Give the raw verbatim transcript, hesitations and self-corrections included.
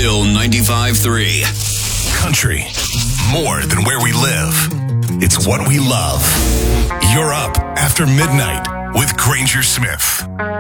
Still ninety-five three. Country. More than where we live. It's what we love. You're up after midnight with Granger Smith.